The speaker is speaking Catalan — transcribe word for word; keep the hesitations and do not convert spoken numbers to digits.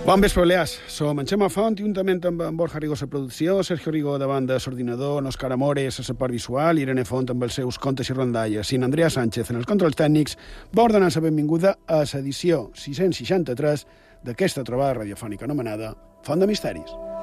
Bon vespre, Balears. Som en Xema Font, juntament amb en Borja Rigo a la producció, Sergio Rigo davant de l'ordinador, en Òscar Amores a la part visual, Irene Font amb els seus contes i rondalles, i en Andrea Sánchez en els controls tècnics, va ordenar la benvinguda a l'edició sis-cents seixanta-tres d'aquesta trobada radiofònica anomenada Font de Misteris.